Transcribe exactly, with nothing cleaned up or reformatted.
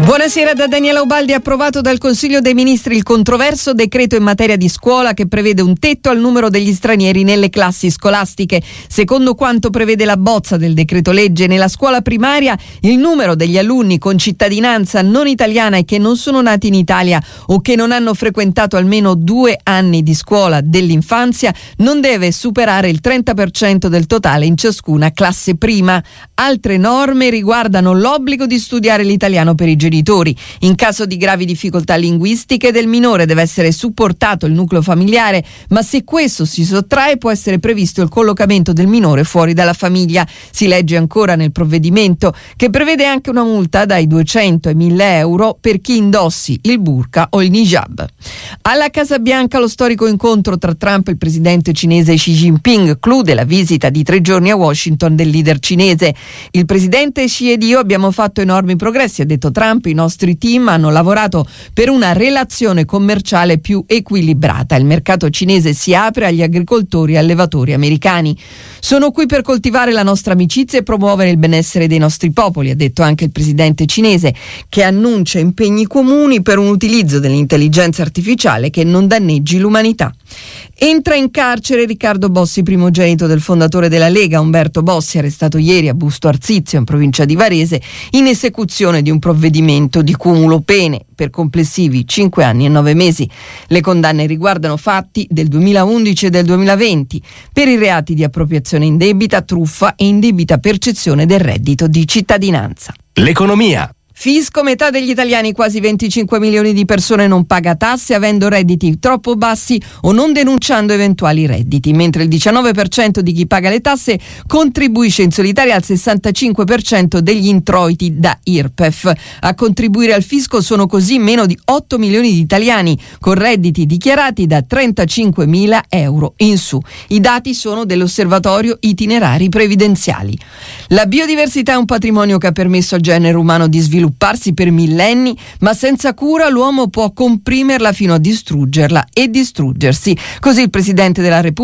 Buonasera da Daniela Ubaldi. Approvato dal Consiglio dei Ministri il controverso decreto in materia di scuola che prevede un tetto al numero degli stranieri nelle classi scolastiche. Secondo quanto prevede la bozza del decreto legge, nella scuola primaria il numero degli alunni con cittadinanza non italiana e che non sono nati in Italia o che non hanno frequentato almeno due anni di scuola dell'infanzia non deve superare il trenta per cento del totale in ciascuna classe prima. Altre norme riguardano l'obbligo di studiare l'italiano per i genitori. In caso di gravi difficoltà linguistiche del minore deve essere supportato il nucleo familiare, ma se questo si sottrae può essere previsto il collocamento del minore fuori dalla famiglia. Si legge ancora nel provvedimento che prevede anche una multa dai duecento ai mille euro per chi indossi il burqa o il hijab. Alla Casa Bianca lo storico incontro tra Trump e il presidente cinese Xi Jinping chiude la visita di tre giorni a Washington del leader cinese. Il presidente Xi ed io abbiamo fatto enormi progressi, ha detto Trump. I nostri team hanno lavorato per una relazione commerciale più equilibrata. Il mercato cinese si apre agli agricoltori e allevatori americani. Sono qui per coltivare la nostra amicizia e promuovere il benessere dei nostri popoli, ha detto anche il presidente cinese, che annuncia impegni comuni per un utilizzo dell'intelligenza artificiale che non danneggi l'umanità. Entra in carcere Riccardo Bossi, primogenito del fondatore della Lega, Umberto Bossi, arrestato ieri a Busto Arsizio, in provincia di Varese, in esecuzione di un provvedimento di cumulo pene per complessivi cinque anni e nove mesi. Le condanne riguardano fatti del duemilaundici e del duemilaventi per i reati di appropriazione indebita, truffa e indebita percezione del reddito di cittadinanza. L'economia. Fisco: metà degli italiani, quasi venticinque milioni di persone, non paga tasse avendo redditi troppo bassi o non denunciando eventuali redditi, mentre il diciannove per cento di chi paga le tasse contribuisce in solitaria al sessantacinque per cento degli introiti da I R P E F. A contribuire al fisco sono così meno di otto milioni di italiani con redditi dichiarati da trentacinquemila euro in su. I dati sono dell'osservatorio itinerari previdenziali. La biodiversità è un patrimonio che ha permesso al genere umano di sviluppare svilupparsi per millenni, ma senza cura l'uomo può comprimerla fino a distruggerla e distruggersi. Così il Presidente della Repubblica